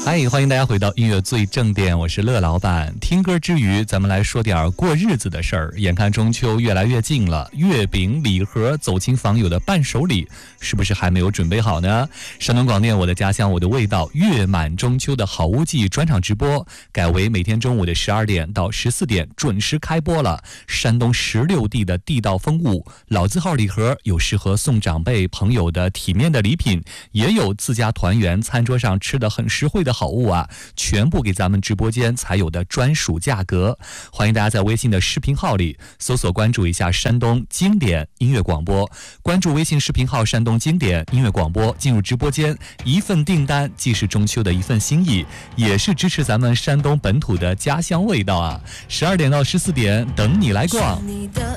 嗨，欢迎大家回到音乐最正点，我是乐老板。听歌之余，咱们来说点过日子的事儿。眼看中秋越来越近了，月饼、礼盒、走亲访友的伴手礼，是不是还没有准备好呢？山东广电我的家乡我的味道月满中秋的好物季专场直播，改为每天中午的12点到14点准时开播了。山东16地的地道风物，老字号礼盒有适合送长辈朋友的体面的礼品，也有自家团圆餐桌上吃的很实惠的好物啊，全部给咱们直播间才有的专属价格。欢迎大家在微信的视频号里搜索关注一下山东经典音乐广播，关注微信视频号山东经典音乐广播，进入直播间，一份订单既是中秋的一份心意，也是支持咱们山东本土的家乡味道啊。12点到14点等你来逛。